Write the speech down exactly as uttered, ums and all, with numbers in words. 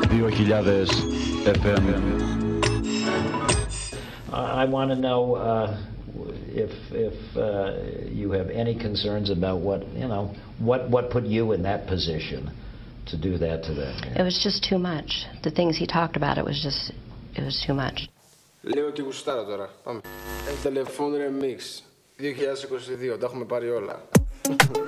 δύο χιλιάδες εφ εμ. I want to know uh, if if uh, you have any concerns about what you know what what put you in that position to do that to them. It was just too much. The things he talked about, it was just it was too much. Λέω και γουστάρα τώρα. Πάμε. Telephone Remix δύο χιλιάδες είκοσι δύο. Τα έχουμε πάρει όλα.